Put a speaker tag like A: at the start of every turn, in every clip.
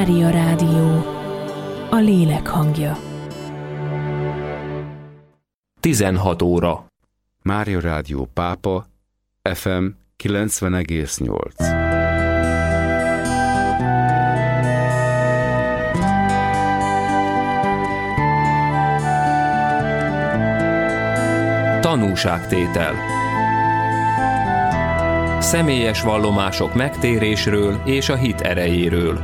A: Mária Rádió, a lélek hangja.
B: 16 óra.
C: Mária Rádió Pápa, FM 90,8.
B: Tanúságtétel. Személyes vallomások megtérésről és a hit erejéről.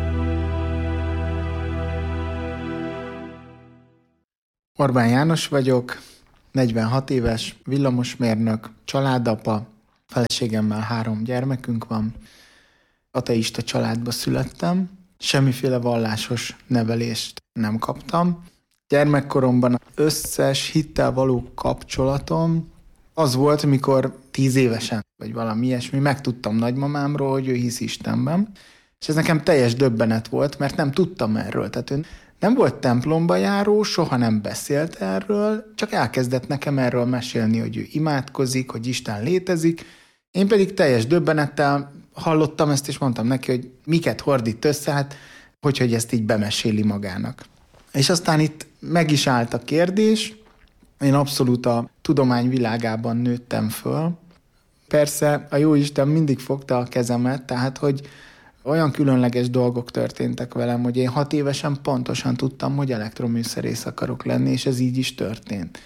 D: Orbán János vagyok, 46 éves, villamosmérnök, családapa, feleségemmel 3 gyermekünk van. Ateista családba születtem, semmiféle vallásos nevelést nem kaptam. Gyermekkoromban összes hittel való kapcsolatom az volt, amikor 10 évesen, vagy valami ilyesmi, megtudtam nagymamámról, hogy ő hisz Istenben, és ez nekem teljes döbbenet volt, mert nem tudtam erről. Tehát ő nem volt templomba járó, soha nem beszélt erről, csak elkezdett nekem erről mesélni, hogy ő imádkozik, hogy Isten létezik. Én pedig teljes döbbenettel hallottam ezt, és mondtam neki, hogy miket hordít össze, hát hogy ezt így bemeséli magának. És aztán itt meg is állt a kérdés. Én abszolút a tudomány világában nőttem föl. Persze a Jóisten mindig fogta a kezemet, tehát hogy olyan különleges dolgok történtek velem, hogy én 6 évesen pontosan tudtam, hogy elektroműszerész akarok lenni, és ez így is történt.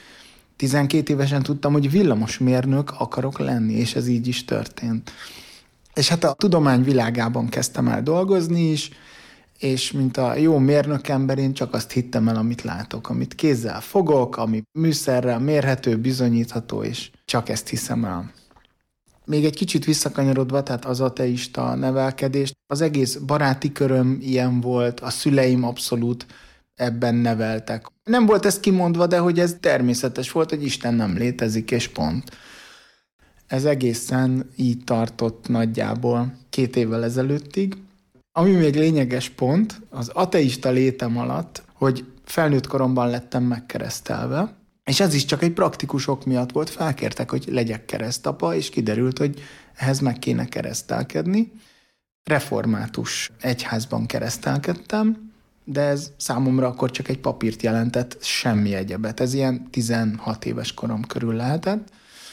D: 12 évesen tudtam, hogy villamosmérnök akarok lenni, és ez így is történt. És hát a tudomány világában kezdtem el dolgozni is, és mint a jó mérnökember, én csak azt hittem el, amit látok, amit kézzel fogok, ami műszerrel mérhető, bizonyítható, és csak ezt hiszem el. Még egy kicsit visszakanyarodva, tehát az ateista nevelkedés, az egész baráti köröm ilyen volt, a szüleim abszolút ebben neveltek. Nem volt ez kimondva, de hogy ez természetes volt, hogy Isten nem létezik, és pont. Ez egészen így tartott nagyjából 2 évvel ezelőttig. Ami még lényeges pont, az ateista létem alatt, hogy felnőtt koromban lettem megkeresztelve, és ez is csak egy praktikus ok miatt volt, felkértek, hogy legyek keresztapa, és kiderült, hogy ehhez meg kéne keresztelkedni. Református egyházban keresztelkedtem, de ez számomra akkor csak egy papírt jelentett, semmi egyebet. Ez ilyen 16 éves korom körül lehetett.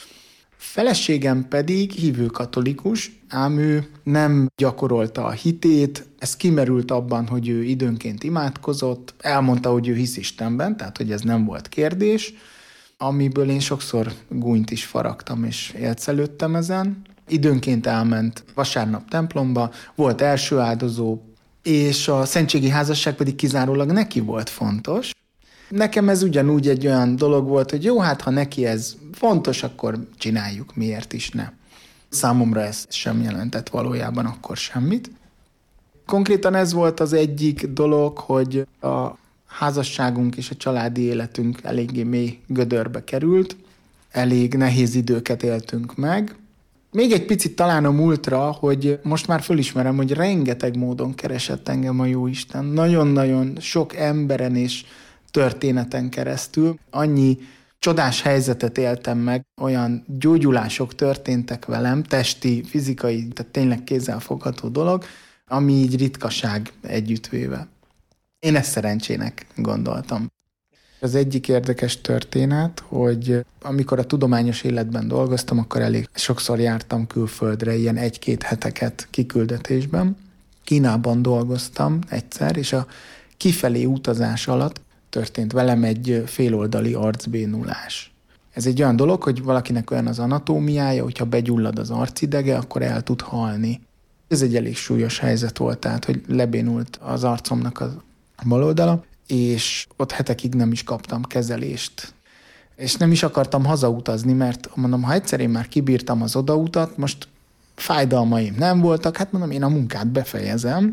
D: Feleségem pedig hívő katolikus, ám ő nem gyakorolta a hitét, ez kimerült abban, hogy ő időnként imádkozott, elmondta, hogy ő hisz Istenben, tehát hogy ez nem volt kérdés, amiből én sokszor gúnyt is faragtam és élcelődtem ezen. Időnként elment vasárnap templomba, volt első áldozó, és a szentségi házasság pedig kizárólag neki volt fontos. Nekem ez ugyanúgy egy olyan dolog volt, hogy jó, hát ha neki ez fontos, akkor csináljuk, miért is ne. Számomra ez sem jelentett valójában akkor semmit. Konkrétan ez volt az egyik dolog, hogy a házasságunk és a családi életünk eléggé mély gödörbe került, elég nehéz időket éltünk meg. Még egy picit talán a múltra, hogy most már fölismerem, hogy rengeteg módon keresett engem a Jóisten. Nagyon-nagyon sok emberen és történeten keresztül. Annyi csodás helyzetet éltem meg, olyan gyógyulások történtek velem, testi, fizikai, tehát tényleg kézzelfogható dolog, ami így ritkaság együttvéve. Én ezt szerencsének gondoltam. Az egyik érdekes történet, hogy amikor a tudományos életben dolgoztam, akkor elég sokszor jártam külföldre, ilyen 1-2 heteket kiküldetésben. Kínában dolgoztam egyszer, és a kifelé utazás alatt történt velem egy féloldali arcbénulás. Ez egy olyan dolog, hogy valakinek olyan az anatómiája, hogyha begyullad az arcidege, akkor el tud halni. Ez egy elég súlyos helyzet volt, tehát, hogy lebénult az arcomnak a bal oldala, és ott hetekig nem is kaptam kezelést. És nem is akartam hazautazni, mert mondom, ha egyszer én már kibírtam az odautat, most fájdalmaim nem voltak, hát mondom, én a munkát befejezem.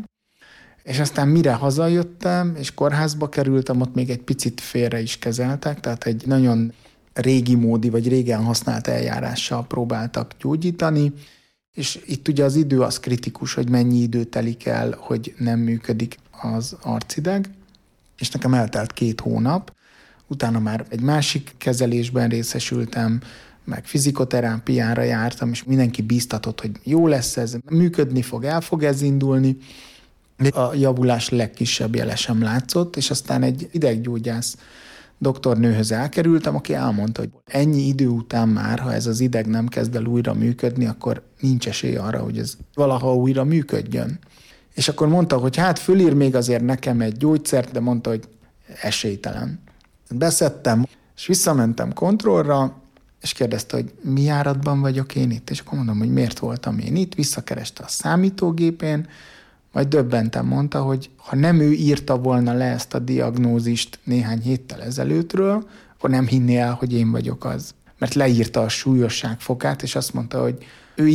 D: És aztán mire hazajöttem, és kórházba kerültem, ott még egy picit félre is kezeltek, tehát egy nagyon régi módi, vagy régen használt eljárással próbáltak gyógyítani, és itt ugye az idő az kritikus, hogy mennyi idő telik el, hogy nem működik az arcideg, és nekem eltelt 2 hónap, utána már egy másik kezelésben részesültem, meg fizikoterápiára jártam, és mindenki bíztatott, hogy jó lesz ez, működni fog, el fog ez indulni, A javulás legkisebb jele sem látszott, és aztán egy ideggyógyász doktornőhöz elkerültem, aki elmondta, hogy ennyi idő után már, ha ez az ideg nem kezd el újra működni, akkor nincs esély arra, hogy ez valaha újra működjön. És akkor mondta, hogy hát fölír még azért nekem egy gyógyszert, de mondta, hogy esélytelen. Beszedtem, és visszamentem kontrollra, és kérdezte, hogy mi járatban vagyok én itt, és akkor mondom, hogy miért voltam én itt, visszakereste a számítógépén, majd döbbenten mondta, hogy ha nem ő írta volna le ezt a diagnózist néhány héttel ezelőttről, akkor nem hinné el, hogy én vagyok az. Mert leírta a súlyosság fokát, és azt mondta, hogy